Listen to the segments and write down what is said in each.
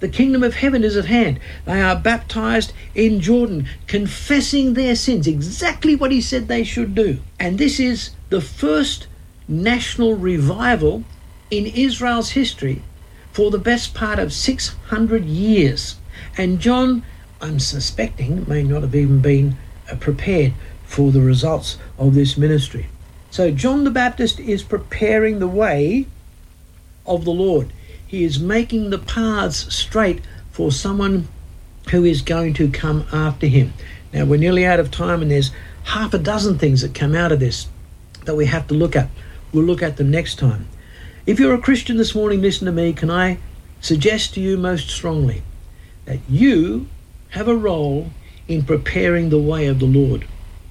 The kingdom of heaven is at hand. They are baptized in Jordan, confessing their sins, exactly what he said they should do. And this is the first national revival in Israel's history for the best part of 600 years. And John, I'm suspecting, may not have even been prepared for the results of this ministry. So John the Baptist is preparing the way of the Lord. He is making the paths straight for someone who is going to come after him. Now, we're nearly out of time, and there's half a dozen things that come out of this that we have to look at. We'll look at them next time. If you're a Christian this morning, listen to me. Can I suggest to you most strongly that you have a role in preparing the way of the Lord.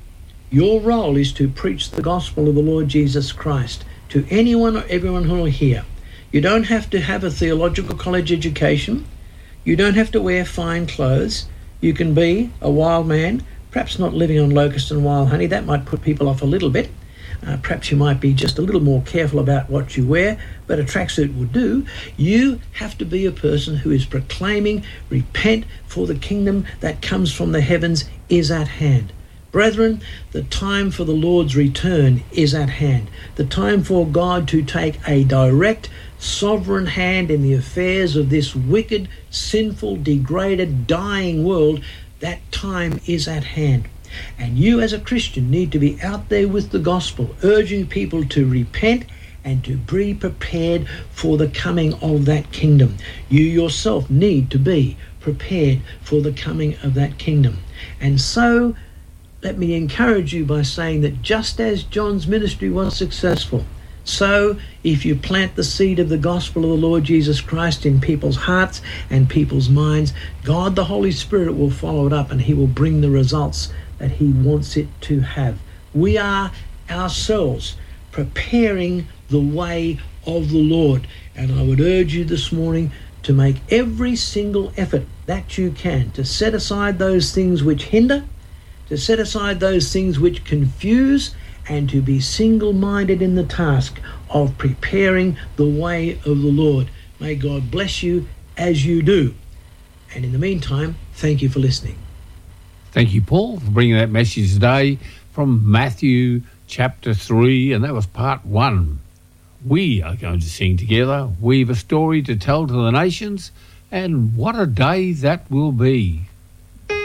Your role is to preach the gospel of the Lord Jesus Christ to anyone or everyone who will hear. You don't have to have a theological college education. You don't have to wear fine clothes. You can be a wild man, perhaps not living on locust and wild honey. That might put people off a little bit. Perhaps you might be just a little more careful about what you wear, but a tracksuit would do. You have to be a person who is proclaiming, repent, for the kingdom that comes from the heavens is at hand. Brethren, the time for the Lord's return is at hand. The time for God to take a direct, sovereign hand in the affairs of this wicked, sinful, degraded, dying world, that time is at hand. And you as a Christian need to be out there with the gospel, urging people to repent and to be prepared for the coming of that kingdom. You yourself need to be prepared for the coming of that kingdom. And so, let me encourage you by saying that just as John's ministry was successful, so if you plant the seed of the gospel of the Lord Jesus Christ in people's hearts and people's minds, God the Holy Spirit will follow it up, and he will bring the results that he wants it to have. We are ourselves preparing the way of the Lord. And I would urge you this morning to make every single effort that you can to set aside those things which hinder, to set aside those things which confuse, and to be single-minded in the task of preparing the way of the Lord. May God bless you as you do. And in the meantime, thank you for listening. Thank you, Paul, for bringing that message today from Matthew chapter 3, and that was part 1. We are going to sing together. We've a story to tell to the nations, and what a day that will be.